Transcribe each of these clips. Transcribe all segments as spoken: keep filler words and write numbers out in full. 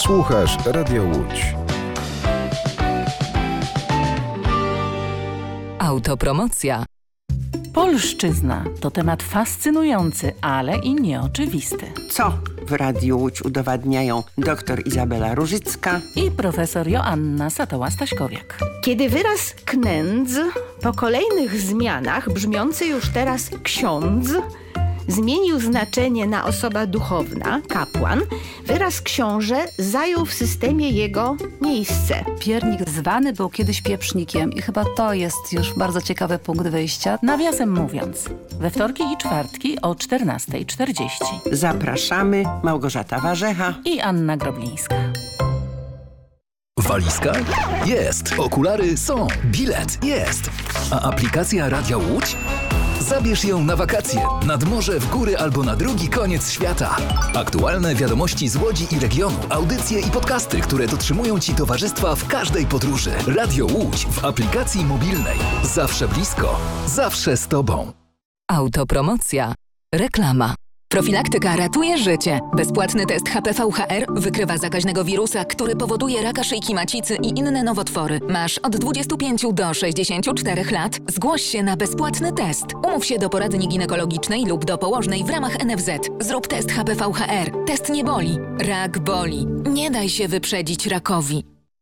Słuchasz Radio Łódź. Autopromocja. Polszczyzna to temat fascynujący, ale i nieoczywisty. Co w Radiu Łódź udowadniają dr Izabela Różycka i profesor Joanna Satoła-Staśkowiak. Kiedy wyraz knędz po kolejnych zmianach, brzmiący już teraz ksiądz, zmienił znaczenie na osoba duchowna, kapłan, wyraz książę zajął w systemie jego miejsce. Piernik zwany był kiedyś pieprznikiem i chyba to jest już bardzo ciekawy punkt wyjścia. Nawiasem mówiąc, we wtorki i czwartki o czternasta czterdzieści. Zapraszamy Małgorzata Warzecha i Anna Groblińska. Walizka? Jest. Okulary są. Bilet? Jest. A aplikacja Radia Łódź? Zabierz ją na wakacje, nad morze, w góry albo na drugi koniec świata. Aktualne wiadomości z Łodzi i regionu, audycje i podcasty, które dotrzymują Ci towarzystwa w każdej podróży. Radio Łódź w aplikacji mobilnej. Zawsze blisko, zawsze z Tobą. Autopromocja. Reklama. Profilaktyka ratuje życie. Bezpłatny test H P V H R wykrywa zakaźnego wirusa, który powoduje raka szyjki macicy i inne nowotwory. Masz od dwudziestu pięciu do sześćdziesięciu czterech lat. Zgłoś się na bezpłatny test. Umów się do poradni ginekologicznej lub do położnej w ramach N F Z. Zrób test H P V H R. Test nie boli. Rak boli. Nie daj się wyprzedzić rakowi.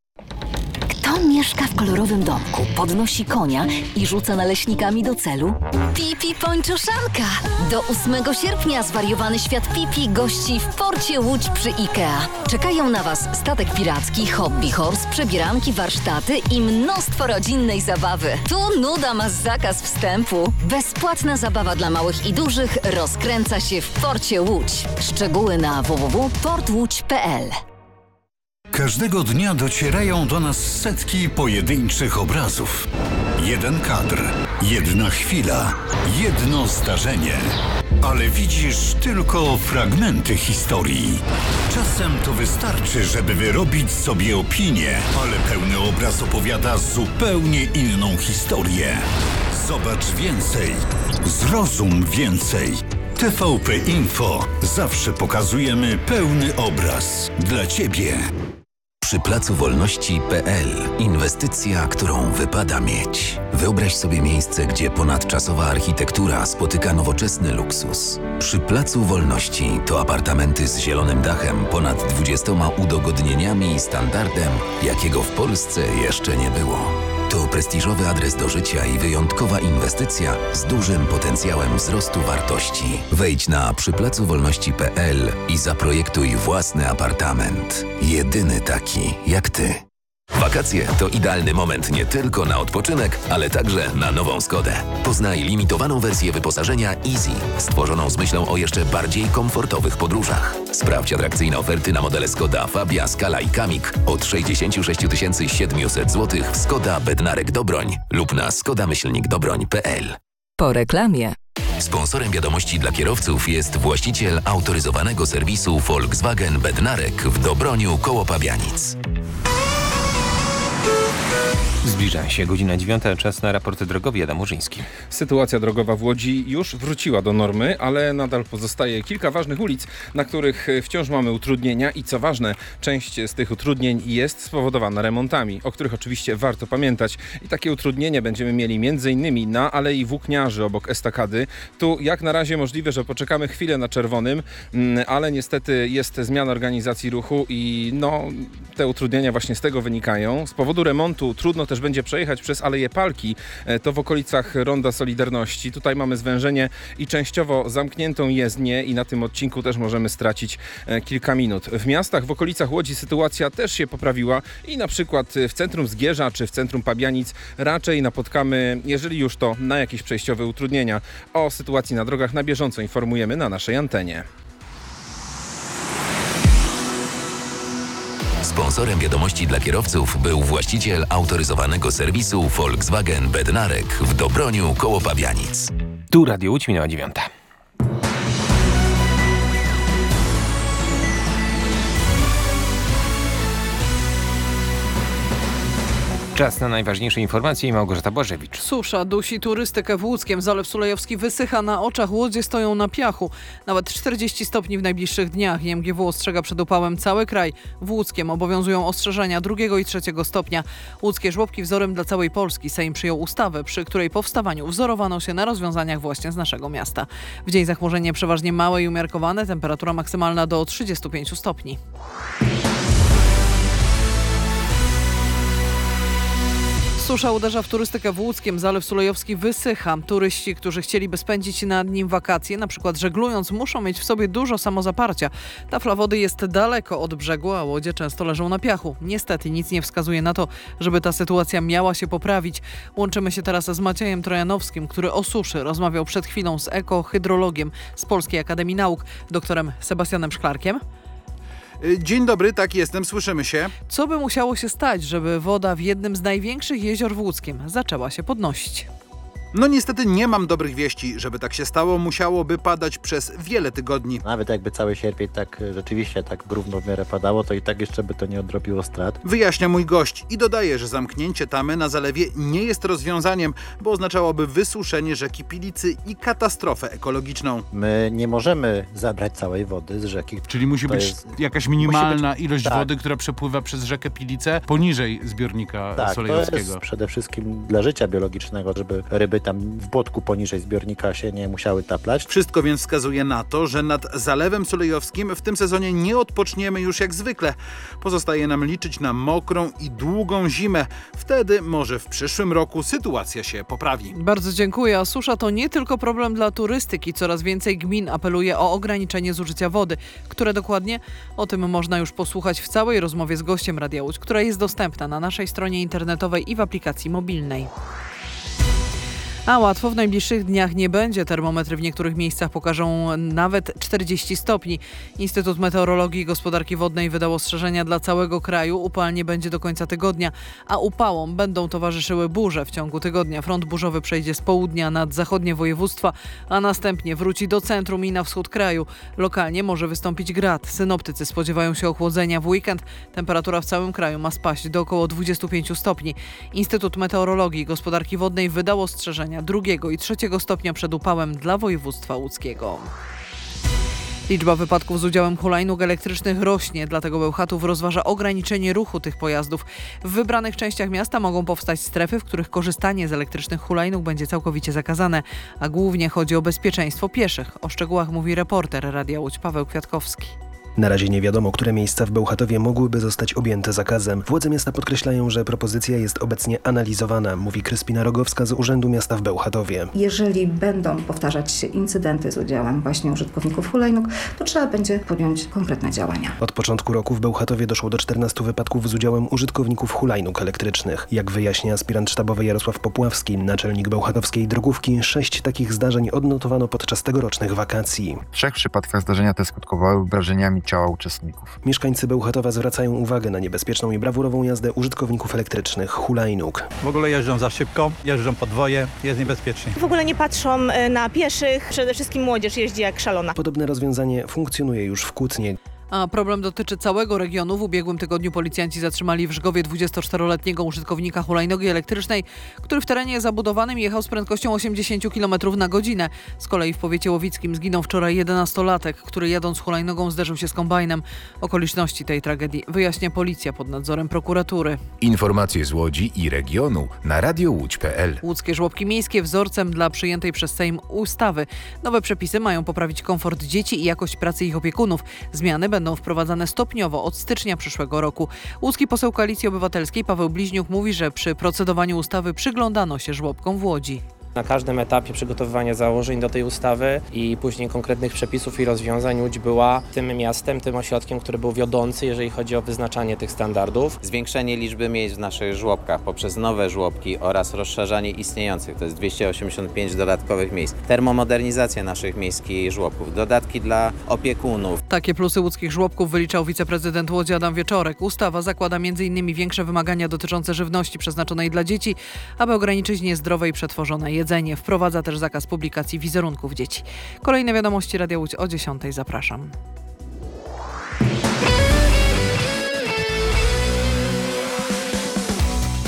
Kto mieszka w kolorowym domku, podnosi konia i rzuca naleśnikami do celu? Pipi Pończoszanka! Do ósmego sierpnia zwariowany świat Pipi gości w porcie Łódź przy IKEA. Czekają na Was statek piracki, hobby horse, przebieranki, warsztaty i mnóstwo rodzinnej zabawy. Tu nuda ma zakaz wstępu. Bezpłatna zabawa dla małych i dużych rozkręca się w porcie Łódź. Szczegóły na w w w kropka port łódź kropka p l. Każdego dnia docierają do nas setki pojedynczych obrazów. Jeden kadr, jedna chwila, jedno zdarzenie. Ale widzisz tylko fragmenty historii. Czasem to wystarczy, żeby wyrobić sobie opinię, ale pełny obraz opowiada zupełnie inną historię. Zobacz więcej, zrozum więcej. T V P Info. Zawsze pokazujemy pełny obraz dla Ciebie. Przy Placu Wolności kropka p l. Inwestycja, którą wypada mieć. Wyobraź sobie miejsce, gdzie ponadczasowa architektura spotyka nowoczesny luksus. Przy Placu Wolności to apartamenty z zielonym dachem, ponad dwudziestoma udogodnieniami i standardem, jakiego w Polsce jeszcze nie było. To prestiżowy adres do życia i wyjątkowa inwestycja z dużym potencjałem wzrostu wartości. Wejdź na przy placu wolności kropka p l i zaprojektuj własny apartament. Jedyny taki jak Ty. Wakacje to idealny moment nie tylko na odpoczynek, ale także na nową Skodę. Poznaj limitowaną wersję wyposażenia Easy, stworzoną z myślą o jeszcze bardziej komfortowych podróżach. Sprawdź atrakcyjne oferty na modele Skoda Fabia, Scala i Kamik od sześćdziesiąt sześć tysięcy siedemset złotych w Skoda Bednarek Dobroń lub na skoda myślnik dobroń kropka p l. Po reklamie. Sponsorem wiadomości dla kierowców jest właściciel autoryzowanego serwisu Volkswagen Bednarek w Dobroniu koło Pabianic. Zbliża się godzina dziewiąta, czas na raporty drogowe. Adam Murzyński. Sytuacja drogowa w Łodzi już wróciła do normy, ale nadal pozostaje kilka ważnych ulic, na których wciąż mamy utrudnienia i co ważne, część z tych utrudnień jest spowodowana remontami, o których oczywiście warto pamiętać. I takie utrudnienie będziemy mieli m.in. na Alei Włókniarzy obok estakady. Tu jak na razie możliwe, że poczekamy chwilę na czerwonym, ale niestety jest zmiana organizacji ruchu i no, te utrudnienia właśnie z tego wynikają. Z powodu remontu trudno też będzie przejechać przez Aleję Palki, to w okolicach Ronda Solidarności. Tutaj mamy zwężenie i częściowo zamkniętą jezdnię i na tym odcinku też możemy stracić kilka minut. W miastach w okolicach Łodzi sytuacja też się poprawiła i na przykład w centrum Zgierza czy w centrum Pabianic raczej napotkamy, jeżeli już to, na jakieś przejściowe utrudnienia. O sytuacji na drogach na bieżąco informujemy na naszej antenie. Sponsorem wiadomości dla kierowców był właściciel autoryzowanego serwisu Volkswagen Bednarek w Dobroniu koło Pabianic. Tu Radio Łódź, minęła dziewiąta. Czas na najważniejsze informacje i Małgorzata Błażewicz. Susza dusi turystykę w Łódzkiem. Zalew Sulejowski wysycha na oczach, łodzie stoją na piachu. Nawet czterdzieści stopni w najbliższych dniach. I M G W ostrzega przed upałem cały kraj. W Łódzkiem obowiązują ostrzeżenia drugiego i trzeciego stopnia. Łódzkie żłobki wzorem dla całej Polski. Sejm przyjął ustawę, przy której powstawaniu wzorowano się na rozwiązaniach właśnie z naszego miasta. W dzień zachmurzenie przeważnie małe i umiarkowane. Temperatura maksymalna do trzydziestu pięciu stopni. Susza uderza w turystykę w Łódzkiem. Zalew Sulejowski wysycha. Turyści, którzy chcieliby spędzić nad nim wakacje, na przykład żeglując, muszą mieć w sobie dużo samozaparcia. Tafla wody jest daleko od brzegu, a łodzie często leżą na piachu. Niestety nic nie wskazuje na to, żeby ta sytuacja miała się poprawić. Łączymy się teraz z Maciejem Trojanowskim, który o suszy rozmawiał przed chwilą z ekohydrologiem z Polskiej Akademii Nauk, doktorem Sebastianem Szklarkiem. Dzień dobry, tak jestem, słyszymy się. Co by musiało się stać, żeby woda w jednym z największych jezior w Łódzkiem zaczęła się podnosić? No niestety nie mam dobrych wieści. Żeby tak się stało, musiałoby padać przez wiele tygodni. Nawet jakby cały sierpień tak rzeczywiście tak równo w miarę padało, to i tak jeszcze by to nie odrobiło strat. Wyjaśnia mój gość i dodaje, że zamknięcie tamy na zalewie nie jest rozwiązaniem, bo oznaczałoby wysuszenie rzeki Pilicy i katastrofę ekologiczną. My nie możemy zabrać całej wody z rzeki. Czyli musi To być jest, jakaś minimalna musi być, ilość tak. wody, która przepływa przez rzekę Pilicę poniżej zbiornika tak, Solejowskiego. To jest przede wszystkim dla życia biologicznego, żeby ryby tam w błotku poniżej zbiornika się nie musiały taplać. Wszystko więc wskazuje na to, że nad Zalewem Sulejowskim w tym sezonie nie odpoczniemy już jak zwykle. Pozostaje nam liczyć na mokrą i długą zimę. Wtedy może w przyszłym roku sytuacja się poprawi. Bardzo dziękuję. A susza to nie tylko problem dla turystyki. Coraz więcej gmin apeluje o ograniczenie zużycia wody. Które dokładnie? O tym można już posłuchać w całej rozmowie z gościem Radia Łódź, która jest dostępna na naszej stronie internetowej i w aplikacji mobilnej. A łatwo w najbliższych dniach nie będzie. Termometry w niektórych miejscach pokażą nawet czterdzieści stopni. Instytut Meteorologii i Gospodarki Wodnej wydał ostrzeżenia dla całego kraju. Upalnie będzie do końca tygodnia, a upałom będą towarzyszyły burze. W ciągu tygodnia front burzowy przejdzie z południa nad zachodnie województwa, a następnie wróci do centrum i na wschód kraju. Lokalnie może wystąpić grad. Synoptycy spodziewają się ochłodzenia w weekend. Temperatura w całym kraju ma spaść do około dwudziestu pięciu stopni. Instytut Meteorologii i Gospodarki Wodnej wydał ostrzeżenia drugiego i trzeciego stopnia przed upałem dla województwa łódzkiego. Liczba wypadków z udziałem hulajnóg elektrycznych rośnie, dlatego Bełchatów rozważa ograniczenie ruchu tych pojazdów. W wybranych częściach miasta mogą powstać strefy, w których korzystanie z elektrycznych hulajnóg będzie całkowicie zakazane, a głównie chodzi o bezpieczeństwo pieszych. O szczegółach mówi reporter Radia Łódź Paweł Kwiatkowski. Na razie nie wiadomo, które miejsca w Bełchatowie mogłyby zostać objęte zakazem. Władze miasta podkreślają, że propozycja jest obecnie analizowana, mówi Kryspina Rogowska z Urzędu Miasta w Bełchatowie. Jeżeli będą powtarzać się incydenty z udziałem właśnie użytkowników hulajnóg, to trzeba będzie podjąć konkretne działania. Od początku roku w Bełchatowie doszło do czternastu wypadków z udziałem użytkowników hulajnóg elektrycznych. Jak wyjaśnia aspirant sztabowy Jarosław Popławski, naczelnik bełchatowskiej drogówki, sześć takich zdarzeń odnotowano podczas tegorocznych wakacji. W trzech przypadkach zdarzenia te skutkowały obrażeniami ciała uczestników. Mieszkańcy Bełchatowa zwracają uwagę na niebezpieczną i brawurową jazdę użytkowników elektrycznych hulajnóg. W ogóle jeżdżą za szybko, jeżdżą podwoje, jest niebezpiecznie. W ogóle nie patrzą na pieszych, przede wszystkim młodzież jeździ jak szalona. Podobne rozwiązanie funkcjonuje już w Kutnie. A problem dotyczy całego regionu. W ubiegłym tygodniu policjanci zatrzymali w Żgowie dwudziestoczteroletniego użytkownika hulajnogi elektrycznej, który w terenie zabudowanym jechał z prędkością osiemdziesiąt kilometrów na godzinę. Z kolei w powiecie łowickim zginął wczoraj jedenastolatek, który jadąc hulajnogą zderzył się z kombajnem. Okoliczności tej tragedii wyjaśnia policja pod nadzorem prokuratury. Informacje z Łodzi i regionu na radio łódź kropka p l. Łódzkie żłobki miejskie wzorcem dla przyjętej przez Sejm ustawy. Nowe przepisy mają poprawić komfort dzieci i jakość pracy ich opiekunów. Zmiany będą będą wprowadzane stopniowo od stycznia przyszłego roku. Łódzki poseł Koalicji Obywatelskiej Paweł Bliźniuk mówi, że przy procedowaniu ustawy przyglądano się żłobkom w Łodzi. Na każdym etapie przygotowywania założeń do tej ustawy i później konkretnych przepisów i rozwiązań Łódź była tym miastem, tym ośrodkiem, który był wiodący, jeżeli chodzi o wyznaczanie tych standardów. Zwiększenie liczby miejsc w naszych żłobkach poprzez nowe żłobki oraz rozszerzanie istniejących, to jest dwieście osiemdziesiąt pięć dodatkowych miejsc. Termomodernizacja naszych miejskich żłobków, dodatki dla opiekunów. Takie plusy łódzkich żłobków wyliczał wiceprezydent Łodzi Adam Wieczorek. Ustawa zakłada między innymi większe wymagania dotyczące żywności przeznaczonej dla dzieci, aby ograniczyć niezdrowe i przetworzone jedzenie. Wprowadza też zakaz publikacji wizerunków dzieci. Kolejne wiadomości Radia Łódź o dziesiątej. Zapraszam.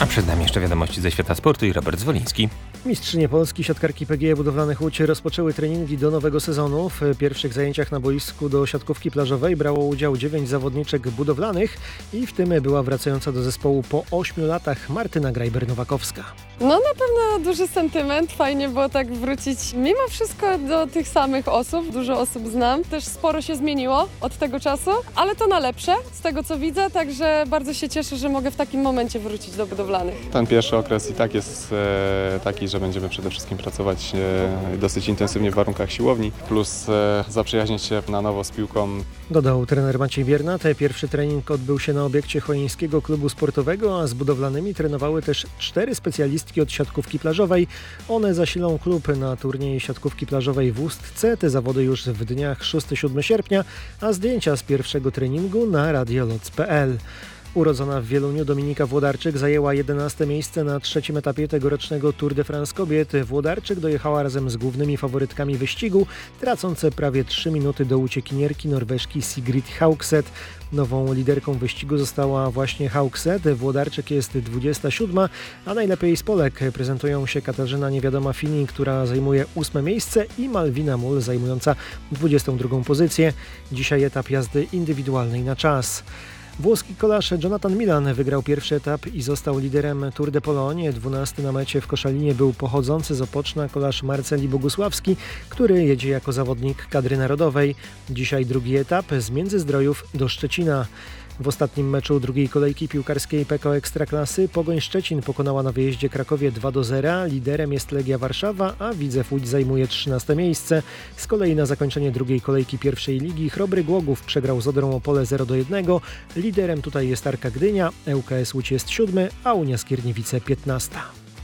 A przed nami jeszcze wiadomości ze świata sportu i Robert Zwoliński. Mistrzynie Polski siatkarki P G E Budowlanych Łódź rozpoczęły treningi do nowego sezonu. W pierwszych zajęciach na boisku do siatkówki plażowej brało udział dziewięć zawodniczek budowlanych i w tym była wracająca do zespołu po ośmiu latach Martyna Grajber-Nowakowska. No na pewno duży sentyment, fajnie było tak wrócić mimo wszystko do tych samych osób, dużo osób znam, też sporo się zmieniło od tego czasu, ale to na lepsze z tego co widzę, także bardzo się cieszę, że mogę w takim momencie wrócić do budowlanych. Ten pierwszy okres i tak jest e, taki, że będziemy przede wszystkim pracować e, dosyć intensywnie w warunkach siłowni, plus e, zaprzyjaźnić się na nowo z piłką. Dodał trener Maciej Biernat. Pierwszy trening odbył się na obiekcie Chojeńskiego Klubu Sportowego, a z budowlanymi trenowały też cztery specjalistki od siatkówki plażowej. One zasilą klub na turnieju siatkówki plażowej w Ustce. Te zawody już w dniach szóstego siódmego sierpnia, a zdjęcia z pierwszego treningu na radioloc kropka p l. Urodzona w Wieluniu Dominika Włodarczyk zajęła jedenaste miejsce na trzecim etapie tegorocznego Tour de France kobiet. Włodarczyk dojechała razem z głównymi faworytkami wyścigu, tracąc prawie trzy minuty do uciekinierki Norweżki Sigrid Haugset. Nową liderką wyścigu została właśnie Haugset. Włodarczyk jest dwudziesta siódma, a najlepiej z Polek prezentują się Katarzyna Niewiadoma-Fini, która zajmuje ósme miejsce, i Malwina Mul zajmująca dwudziestą drugą pozycję. Dzisiaj etap jazdy indywidualnej na czas. Włoski kolarz Jonathan Milan wygrał pierwszy etap i został liderem Tour de Pologne. dwunasty na mecie w Koszalinie był pochodzący z Opoczna kolarz Marceli Bogusławski, który jedzie jako zawodnik kadry narodowej. Dzisiaj drugi etap z Międzyzdrojów do Szczecina. W ostatnim meczu drugiej kolejki piłkarskiej P K O Ekstraklasy Pogoń Szczecin pokonała na wyjeździe Krakowie dwa do zera. Liderem jest Legia Warszawa, a Widzew Łódź zajmuje trzynaste miejsce. Z kolei na zakończenie drugiej kolejki pierwszej ligi Chrobry Głogów przegrał z Odrą Opole zero do jednego. Liderem tutaj jest Arka Gdynia, E U K S Łódź jest siódmy, a Unia Skierniewice piętnasta.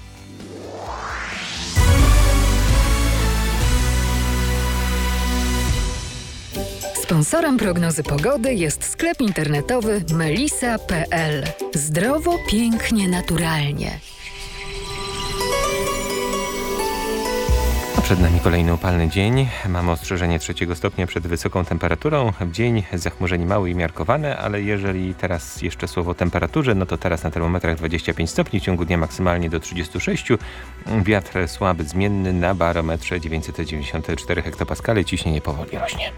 Sponsorem prognozy pogody jest sklep internetowy melisa kropka p l. Zdrowo, pięknie, naturalnie. A przed nami kolejny upalny dzień. Mamy ostrzeżenie trzeciego stopnia przed wysoką temperaturą. Dzień zachmurzenie mały i miarkowane, ale jeżeli teraz jeszcze słowo o temperaturze, no to teraz na termometrach dwadzieścia pięć stopni, w ciągu dnia maksymalnie do trzydziestu sześciu. Wiatr słaby, zmienny, na barometrze dziewięćset dziewięćdziesiąt cztery hektopaskale, ciśnienie powoli rośnie.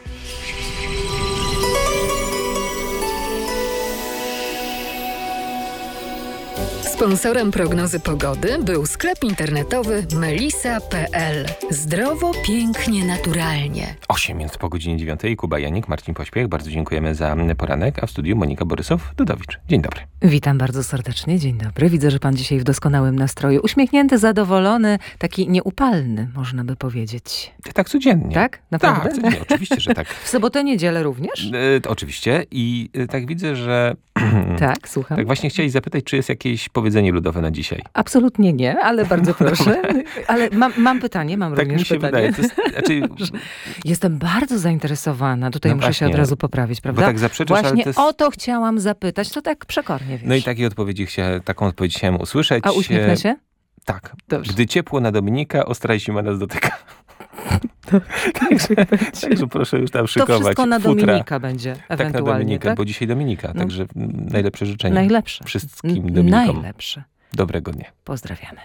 Sponsorem prognozy pogody był sklep internetowy melisa kropka p l. Zdrowo, pięknie, naturalnie. osiem minut po godzinie dziewiątej. Kuba Janik, Marcin Pośpiech. Bardzo dziękujemy za poranek, a w studiu Monika Borysow-Dudowicz. Dzień dobry. Witam bardzo serdecznie. Dzień dobry. Widzę, że pan dzisiaj w doskonałym nastroju. Uśmiechnięty, zadowolony, taki nieupalny, można by powiedzieć. Tak codziennie. Tak? Naprawdę? Tak, codziennie. Oczywiście, że tak. W sobotę, niedzielę również? E, oczywiście. I e, tak widzę, że... Tak, słucham. Tak właśnie chcieli zapytać, czy jest jakieś powiedzenie ludowe na dzisiaj? Absolutnie nie, ale bardzo proszę. Ale mam, mam pytanie, mam tak również mi się pytanie. Wydaje. To jest, znaczy... Jestem bardzo zainteresowana. Tutaj no muszę właśnie, się od razu poprawić, prawda? Bo tak zaprzeczasz, właśnie ale to jest... o to chciałam zapytać, to tak przekornie, wiesz. No i takiej odpowiedzi chcia... taką odpowiedź chciałem usłyszeć. A uśmiechnę się? Tak. Dobrze. Gdy ciepło na Dominika, ostra zima nas dotyka. także, także proszę już tam szykować. To wszystko na futra. Dominika będzie ewentualnie, tak? na Dominika, tak? bo dzisiaj Dominika, no. także najlepsze życzenia. Najlepsze. Wszystkim Dominikom. Najlepsze. Dobrego dnia. Pozdrawiamy.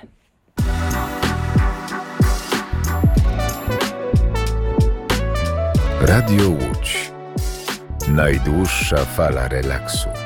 Radio Łódź. Najdłuższa fala relaksu.